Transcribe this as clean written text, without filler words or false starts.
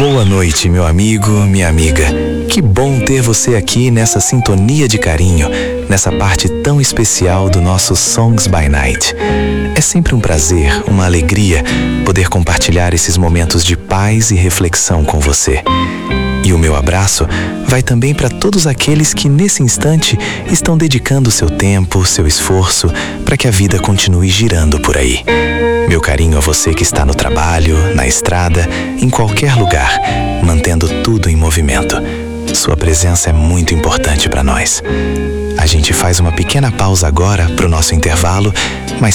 Boa noite, meu amigo, minha amiga. Que bom ter você aqui nessa sintonia de carinho, nessa parte tão especial do nosso Songs by Night. É sempre um prazer, uma alegria poder compartilhar esses momentos de paz e reflexão com você. E o meu abraço vai também para todos aqueles que nesse instante estão dedicando seu tempo, seu esforço para que a vida continue girando por aí. Meu carinho a você que está no trabalho, na estrada, em qualquer lugar, mantendo tudo em movimento. Sua presença é muito importante para nós. A gente faz uma pequena pausa agora para o nosso intervalo,